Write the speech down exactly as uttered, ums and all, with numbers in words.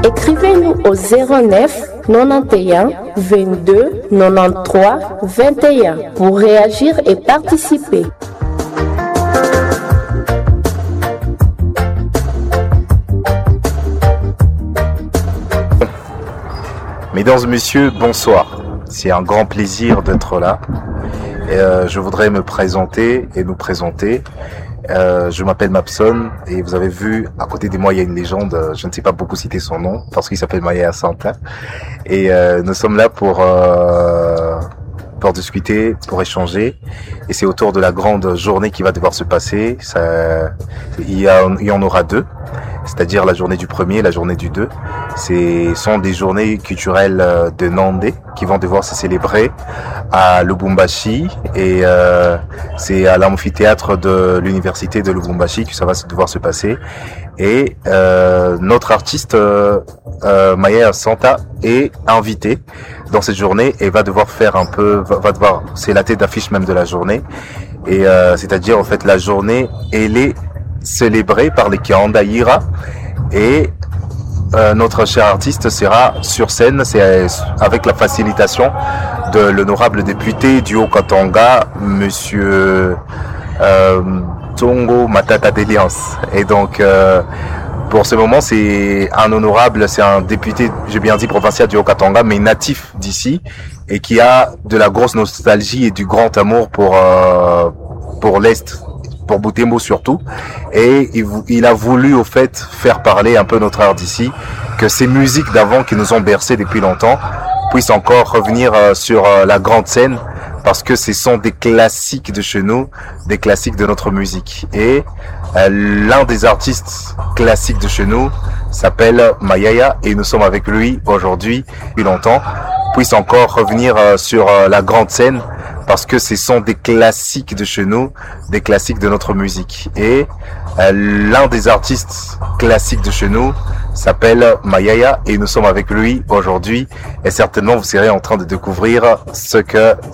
Écrivez-nous au zéro neuf quatre-vingt-onze vingt-deux quatre-vingt-treize vingt et un pour réagir et participer. Mesdames et messieurs, bonsoir. C'est un grand plaisir d'être là. Et euh, je voudrais me présenter et nous présenter. Euh, je m'appelle Mapson et vous avez vu à côté de moi il y a une légende. Je ne sais pas beaucoup citer son nom parce qu'il s'appelle Maya Santa. Et euh, nous sommes là pour euh, pour discuter, pour échanger. Et c'est autour de la grande journée qui va devoir se passer. Ça, il y, a, il y en aura deux, c'est-à-dire la journée du premier et la journée du deux. Ce sont des journées culturelles de Nandé qui vont devoir se célébrer à Lubumbashi et euh, c'est à l'amphithéâtre de l'université de Lubumbashi que ça va devoir se passer. Et euh, notre artiste euh, euh, Maya Santa est invité dans cette journée et va devoir faire un peu, va, va devoir, c'est la tête d'affiche même de la journée. Et euh, c'est-à-dire en fait la journée elle est célébrée par les Kiandaïra et Euh, notre cher artiste sera sur scène, c'est avec la facilitation de l'honorable député du Haut-Katanga, monsieur euh, Tongo Matata d'Eliance. Et donc, euh, pour ce moment, c'est un honorable, c'est un député, j'ai bien dit provincial du Haut-Katanga, mais natif d'ici, et qui a de la grosse nostalgie et du grand amour pour euh, pour l'Est, pour Butembo surtout, et il, il a voulu au fait faire parler un peu notre art d'ici, que ces musiques d'avant qui nous ont bercés depuis longtemps puissent encore revenir euh, sur euh, la grande scène, parce que ce sont des classiques de chez nous, des classiques de notre musique. Et euh, l'un des artistes classiques de chez nous s'appelle Mayaya, et nous sommes avec lui aujourd'hui depuis longtemps, puisse encore revenir euh, sur euh, la grande scène, parce que ce sont des classiques de chez nous, des classiques de notre musique. Et euh, l'un des artistes classiques de chez nous s'appelle Mayaya, et nous sommes avec lui aujourd'hui, et certainement vous serez en train de découvrir ce que